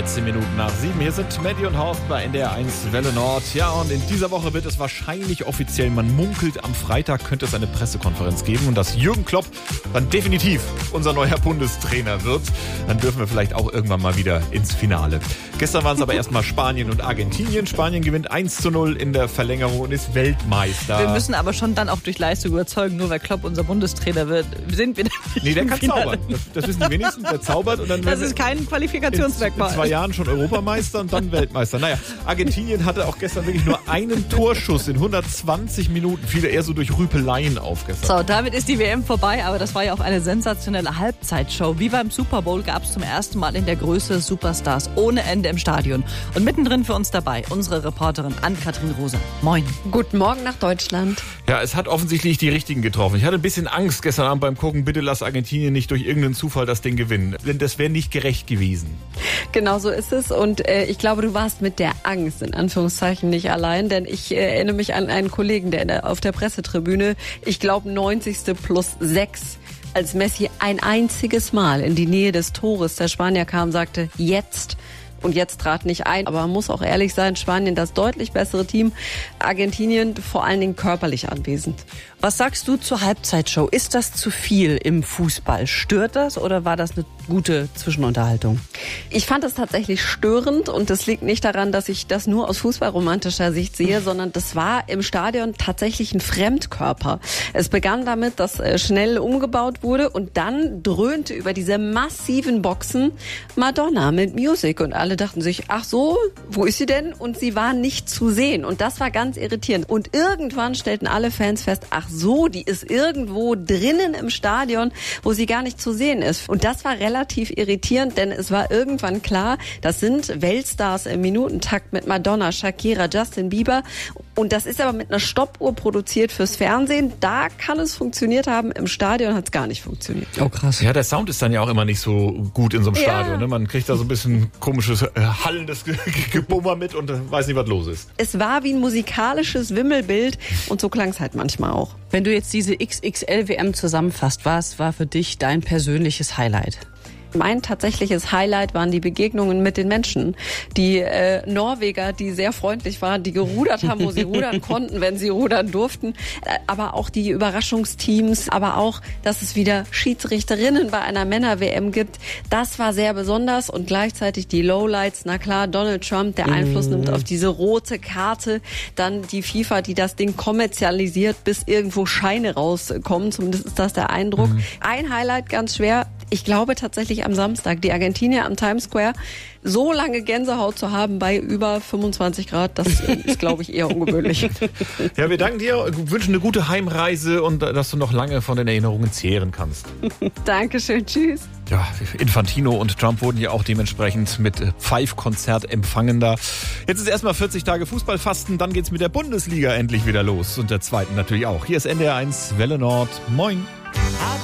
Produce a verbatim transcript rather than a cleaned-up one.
dreizehn Minuten nach sieben. Hier sind Maddie und Horst bei N D R eins Welle Nord. Ja, und in dieser Woche wird es wahrscheinlich offiziell, man munkelt, am Freitag könnte es eine Pressekonferenz geben und dass Jürgen Klopp dann definitiv unser neuer Bundestrainer wird. Dann dürfen wir vielleicht auch irgendwann mal wieder ins Finale. Gestern waren es aber erstmal Spanien und Argentinien. Spanien gewinnt eins zu null in der Verlängerung und ist Weltmeister. Wir müssen aber schon dann auch durch Leistung überzeugen, nur weil Klopp unser Bundestrainer wird, sind wir nicht. Nee, der im kann Finale. zaubern. Das, das wissen die wenigsten. Der zaubert und dann Das ist kein Qualifikationsmerkmal. in zwei Jahren schon Europameister und dann Weltmeister. Naja, Argentinien hatte auch gestern wirklich nur einen Torschuss in hundertzwanzig Minuten. Viele eher so durch Rüpeleien auf gestern. So, damit ist die W M vorbei, aber das war ja auch eine sensationelle Halbzeitshow. Wie beim Super Bowl gab es zum ersten Mal in der Größe Superstars ohne Ende im Stadion. Und mittendrin für uns dabei unsere Reporterin Ann-Kathrin Rosa. Moin. Guten Morgen nach Deutschland. Ja, es hat offensichtlich die Richtigen getroffen. Ich hatte ein bisschen Angst gestern Abend beim Gucken, bitte lass Argentinien nicht durch irgendeinen Zufall das Ding gewinnen. Denn das wäre nicht gerecht gewesen. Genau so ist es. Und äh, ich glaube, du warst mit der Angst in Anführungszeichen nicht allein. Denn ich äh, erinnere mich an einen Kollegen, der, in der auf der Pressetribüne, ich glaube neunzigste plus sechs, als Messi ein einziges Mal in die Nähe des Tores der Spanier kam, sagte, jetzt. Und jetzt trat nicht ein. Aber man muss auch ehrlich sein, Spanien das deutlich bessere Team. Argentinien vor allen Dingen körperlich anwesend. Was sagst du zur Halbzeitshow? Ist das zu viel im Fußball? Stört das oder war das eine gute Zwischenunterhaltung? Ich fand es tatsächlich störend und das liegt nicht daran, dass ich das nur aus fußballromantischer Sicht sehe, sondern das war im Stadion tatsächlich ein Fremdkörper. Es begann damit, dass schnell umgebaut wurde und dann dröhnte über diese massiven Boxen Madonna mit Music und alle dachten sich, ach so, wo ist sie denn? Und sie war nicht zu sehen und das war ganz irritierend. Und irgendwann stellten alle Fans fest, ach so, die ist irgendwo drinnen im Stadion, wo sie gar nicht zu sehen ist. Und das war relativ irritierend, denn es war irgendwann klar, das sind Weltstars im Minutentakt mit Madonna, Shakira, Justin Bieber. Und das ist aber mit einer Stoppuhr produziert fürs Fernsehen. Da kann es funktioniert haben, im Stadion hat es gar nicht funktioniert. Oh krass. Ja, der Sound ist dann ja auch immer nicht so gut in so einem Ja. Stadion. Ne? Man kriegt da so ein bisschen komisches, äh, hallendes Ge- Gebummer mit und äh, weiß nicht, was los ist. Es war wie ein musikalisches Wimmelbild und so klang es halt manchmal auch. Wenn du jetzt diese X X L W M zusammenfasst, was war für dich dein persönliches Highlight? Mein tatsächliches Highlight waren die Begegnungen mit den Menschen. Die äh, Norweger, die sehr freundlich waren, die gerudert haben, wo sie rudern konnten, wenn sie rudern durften. Äh, aber auch die Überraschungsteams, aber auch, dass es wieder Schiedsrichterinnen bei einer Männer-W M gibt. Das war sehr besonders und gleichzeitig die Lowlights. Na klar, Donald Trump, der Einfluss nimmt auf diese rote Karte. Dann die FIFA, die das Ding kommerzialisiert, bis irgendwo Scheine rauskommen. Zumindest ist das der Eindruck. Mhm. Ein Highlight ganz schwer. Ich glaube tatsächlich am Samstag, die Argentinier am Times Square, so lange Gänsehaut zu haben bei über fünfundzwanzig Grad, das ist, glaube ich, eher ungewöhnlich. Ja, wir danken dir, wünschen eine gute Heimreise und dass du noch lange von den Erinnerungen zehren kannst. Dankeschön, tschüss. Ja, Infantino und Trump wurden ja auch dementsprechend mit Pfeifkonzert empfangen da. Jetzt ist erstmal vierzig Tage Fußballfasten, dann geht's mit der Bundesliga endlich wieder los und der zweiten natürlich auch. Hier ist N D R eins Welle Nord. Moin.